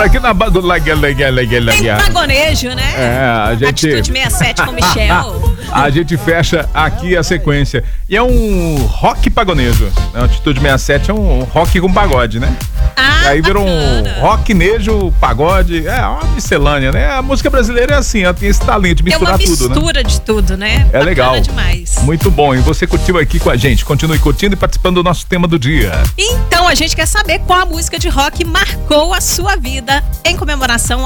aqui na banda do Tem pagonejo, né? a gente... Atitude 67 com Michel. A gente fecha aqui a sequência. E é um rock pagonejo. A Atitude 67 é um rock com pagode, né? E aí virou um rocknejo, pagode. É uma miscelânea, né? A música brasileira é assim, ela tem esse talento de misturar tudo, né? É uma mistura de tudo, né? É bacana legal. Demais. Muito bom. E você curtiu aqui com a gente. Continue curtindo e participando do nosso tema do dia. Então, a gente quer saber qual a música de rock marcou a sua vida em comemoração